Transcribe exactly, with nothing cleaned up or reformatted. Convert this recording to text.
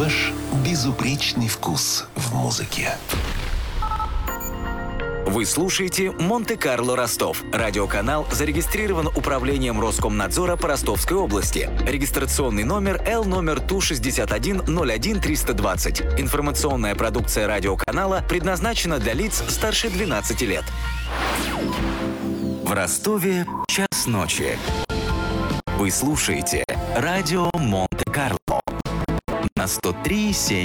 Ваш безупречный вкус в музыке. Вы слушаете «Монте-Карло Ростов». Радиоканал зарегистрирован Управлением Роскомнадзора по Ростовской области. Регистрационный номер Л номер Ту шестьдесят один ноль один триста двадцать. Информационная продукция радиоканала предназначена для лиц старше двенадцати лет. В Ростове час ночи. Вы слушаете радио Монте-Карло на сто три и семь.